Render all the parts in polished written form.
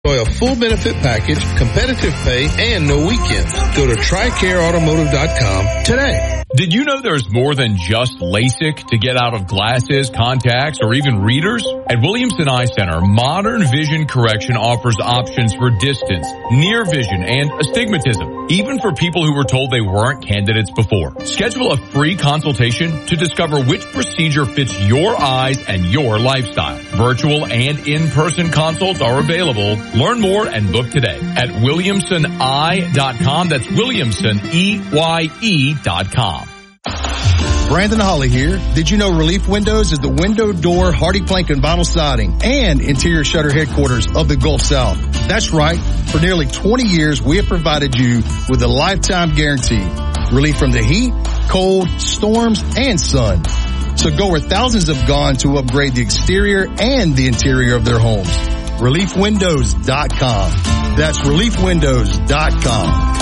Enjoy a full benefit package, competitive pay, and no weekends. Go to TriCareAutomotive.com today. Did you know there's more than just LASIK to get out of glasses, contacts, or even readers? At Williamson Eye Center, Modern Vision Correction offers options for distance, near vision, and astigmatism, even for people who were told they weren't candidates before. Schedule a free consultation to discover which procedure fits your eyes and your lifestyle. Virtual and in-person consults are available. Learn more and book today at WilliamsonEye.com. That's WilliamsonEye.com. Brandon Holly here. Did you know Relief Windows is the window, door, hardy plank, and vinyl siding and interior shutter headquarters of the Gulf South? That's right. For nearly 20 years, we have provided you with a lifetime guarantee. Relief from the heat, cold, storms, and sun. So go where thousands have gone to upgrade the exterior and the interior of their homes. ReliefWindows.com. That's ReliefWindows.com.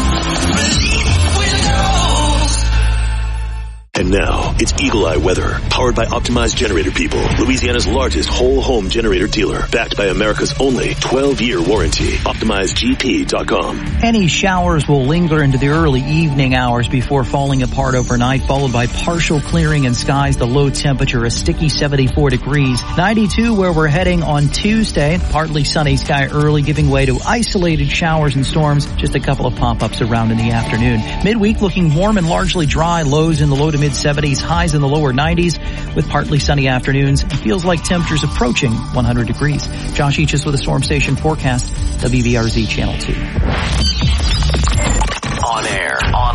And now, it's Eagle Eye weather, powered by Optimized Generator People, Louisiana's largest whole home generator dealer, backed by America's only 12-year warranty. OptimizedGP.com. Any showers will linger into the early evening hours before falling apart overnight, followed by partial clearing in skies. The low temperature, a sticky 74 degrees. 92 where we're heading on Tuesday. Partly sunny sky early, giving way to isolated showers and storms. Just a couple of pop-ups around in the afternoon. Midweek looking warm and largely dry. Lows in the low to mid-70s, highs in the lower 90s with partly sunny afternoons. It feels like temperatures approaching 100 degrees. Josh Eaches with a Storm Station forecast, WVRZ Channel 2. On air,